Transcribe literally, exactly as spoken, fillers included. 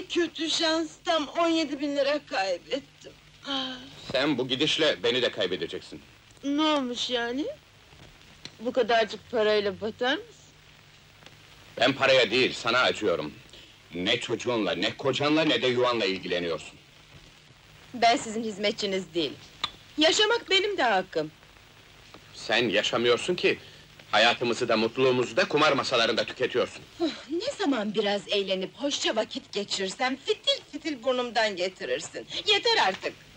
kötü şans, tam on yedi bin lira kaybettim. Ah, Sen bu gidişle beni de kaybedeceksin. ne olmuş yani? Bu kadarcık parayla batar mısın? Ben paraya değil, sana acıyorum. Ne çocuğunla, ne kocanla, ne de yuvanla ilgileniyorsun. Ben sizin hizmetçiniz değilim. Yaşamak benim de hakkım. Sen yaşamıyorsun ki, hayatımızı da mutluluğumuzu da kumar masalarında tüketiyorsun. Ne zaman biraz eğlenip hoşça vakit geçirsem fitil fitil burnumdan getirirsin. Yeter artık!